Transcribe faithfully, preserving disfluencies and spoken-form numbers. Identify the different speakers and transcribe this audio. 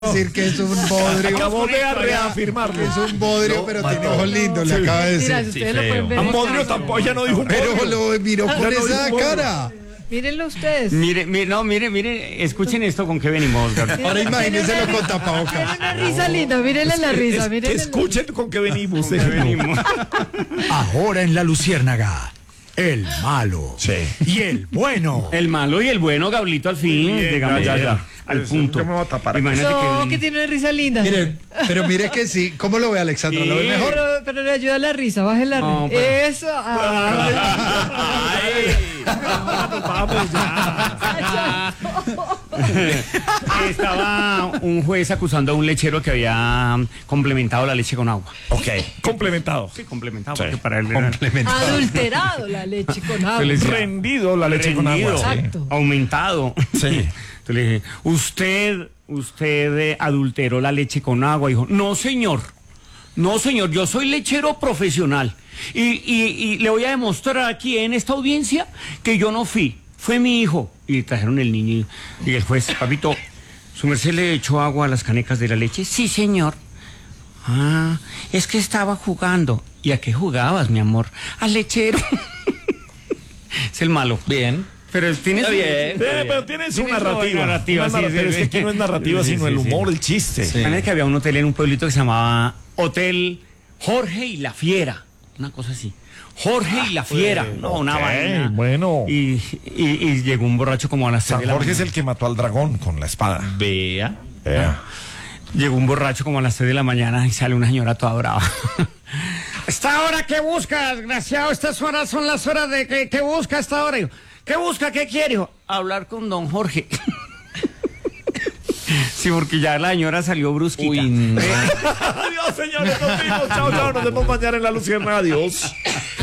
Speaker 1: Decir que es un bodrio.
Speaker 2: Acabó de reafirmarlo.
Speaker 1: Que es un bodrio, no, pero tiene ojos lindos, le acaba de decir.
Speaker 3: Mira, si ustedes lo pueden ver.
Speaker 2: Un bodrio tampoco, ella no dijo un bodrio.
Speaker 1: Pero lo miró con esa cara.
Speaker 3: Mírenlo ustedes.
Speaker 4: Mire, mire, no, mire, mire, escuchen esto con qué venimos, Gabriel.
Speaker 1: Ahora imagínenselo con tapabocas.
Speaker 3: Miren una risa linda, mírenle la risa, mírenle.
Speaker 2: Escuchen con qué venimos.
Speaker 4: ¿Con qué venimos?
Speaker 5: Ahora en La Luciérnaga, el malo
Speaker 2: Sí.
Speaker 5: y el bueno.
Speaker 4: El malo y el bueno, Gablito, al fin.
Speaker 2: Bien,
Speaker 4: digamos,
Speaker 2: ya, ya, ya.
Speaker 4: Al punto.
Speaker 2: Yo me voy a tapar aquí.
Speaker 4: Imagínate
Speaker 3: No,
Speaker 4: que...
Speaker 3: que tiene una risa linda.
Speaker 1: Miren, pero mire que sí. ¿Cómo lo ve Alexandra? ¿Lo ve
Speaker 4: Sí.
Speaker 1: mejor?
Speaker 3: Pero, pero le ayuda la risa, baje la
Speaker 4: No,
Speaker 3: risa.
Speaker 4: pero-
Speaker 3: Eso. ah.
Speaker 4: Estaba un juez acusando a un lechero que había complementado la leche con agua.
Speaker 2: Ok, complementado.
Speaker 4: Sí, complementado,
Speaker 2: Sí.
Speaker 4: porque para él era...
Speaker 3: Adulterado la leche con agua.
Speaker 4: Se les-
Speaker 2: Rendido la leche con
Speaker 4: Rendido,
Speaker 2: agua. Sí.
Speaker 3: Exacto.
Speaker 4: aumentado.
Speaker 2: Sí.
Speaker 4: Entonces le dije, usted, usted eh, adulteró la leche con agua. Dijo, no señor, no señor, yo soy lechero profesional. Y, y, y le voy a demostrar aquí en esta audiencia que yo no fui, fue mi hijo. Y trajeron el niño y el juez, papito, ¿su merced le echó agua a las canecas de la leche? Sí, señor. Ah, es que estaba jugando. ¿Y a qué jugabas, mi amor? Al lechero. Es el malo.
Speaker 6: Bien.
Speaker 4: Pero tiene su...
Speaker 2: Sí, pero tiene su
Speaker 4: Tiene su
Speaker 2: narrativa.
Speaker 4: narrativa,
Speaker 2: Una
Speaker 4: sí,
Speaker 2: narrativa.
Speaker 4: sí,
Speaker 2: Es que
Speaker 4: sí.
Speaker 2: aquí no es narrativa,
Speaker 4: Sí,
Speaker 2: sino
Speaker 4: sí,
Speaker 2: el
Speaker 4: sí.
Speaker 2: humor, el chiste.
Speaker 6: Sí.
Speaker 4: Imagínate que había un hotel en un pueblito que se llamaba Hotel Jorge y la Fiera. Una cosa así. Jorge y la Fiera. No, una
Speaker 2: ok,
Speaker 4: vaina.
Speaker 2: bueno.
Speaker 4: Y, y, y llegó un borracho como a las seis
Speaker 2: San
Speaker 4: de la
Speaker 2: Jorge es
Speaker 4: mañana.
Speaker 2: el que mató al dragón con la espada.
Speaker 6: Vea.
Speaker 2: Eh.
Speaker 4: Llegó un borracho como a las seis de la mañana y sale una señora toda brava. ¿Esta hora qué busca, desgraciado? Estas horas son las horas de que, que busca esta hora. Digo, ¿qué busca? ¿Qué quiere? Dijo, hablar con don Jorge. Sí, porque ya la señora salió brusquita.
Speaker 6: Uy, no.
Speaker 2: Adiós, señores. Nos vemos. Chao, chao. Nos vemos mañana en La Luciérnaga. Adiós.